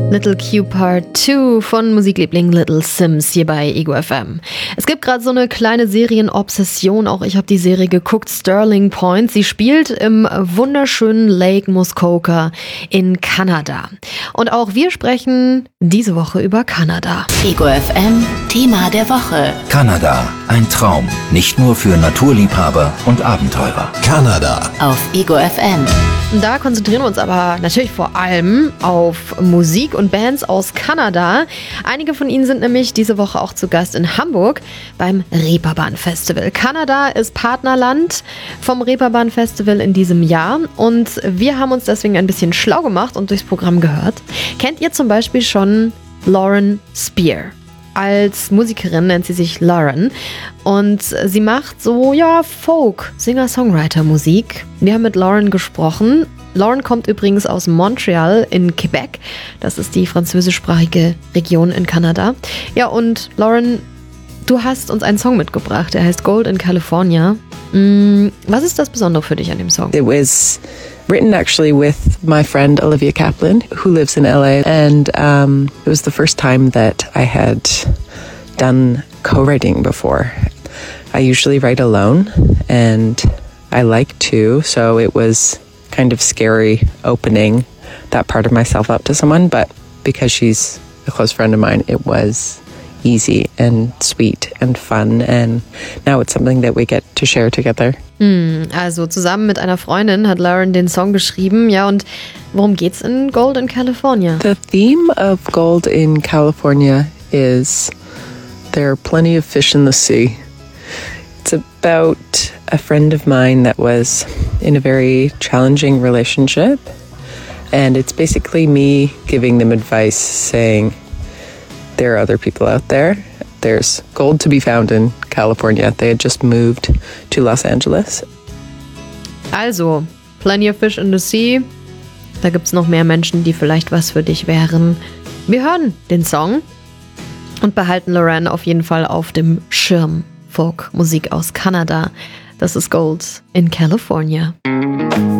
Little Q Part 2 von Musikliebling Little Sims hier bei Ego FM. Es gibt gerade so eine kleine Serienobsession, auch ich habe die Serie geguckt, Sterling Point. Sie spielt im wunderschönen Lake Muskoka in Kanada. Und auch wir sprechen diese Woche über Kanada. Ego FM, Thema der Woche. Kanada, ein Traum, nicht nur für Naturliebhaber und Abenteurer. Kanada auf Ego FM. Da konzentrieren wir uns aber natürlich vor allem auf Musik und Bands aus Kanada. Einige von ihnen sind nämlich diese Woche auch zu Gast in Hamburg beim Reeperbahn Festival. Kanada ist Partnerland vom Reeperbahn Festival in diesem Jahr und wir haben uns deswegen ein bisschen schlau gemacht und durchs Programm gehört. Kennt ihr zum Beispiel schon Lauren Spear? Als Musikerin nennt sie sich Lauren und sie macht so, Folk, Singer-Songwriter-Musik. Wir haben mit Lauren gesprochen. Lauren kommt übrigens aus Montreal in Quebec. Das ist die französischsprachige Region in Kanada. Ja, und Lauren, du hast uns einen Song mitgebracht. Der heißt Gold in California. Was ist das Besondere für dich an dem Song? It was written actually with my friend Olivia Kaplan, who lives in LA, and it was the first time that I had done co-writing before. I usually write alone, and I like to, so it was kind of scary opening that part of myself up to someone, but because she's a close friend of mine, it was easy and sweet and fun, and now it's something that we get to share together. Also zusammen mit einer Freundin hat Lauren den Song geschrieben. Ja, und worum geht's in Gold in California? The theme of Gold in California is there are plenty of fish in the sea. It's about a friend of mine that was in a very challenging relationship, and it's basically me giving them advice saying there are other people out there. There's gold to be found in California. They had just moved to Los Angeles. Also, plenty of fish in the sea. Da gibt's noch mehr Menschen, die vielleicht was für dich wären. Wir hören den Song und behalten Lauren auf jeden Fall auf dem Schirm. Folk-Musik aus Kanada. Das ist Gold in California.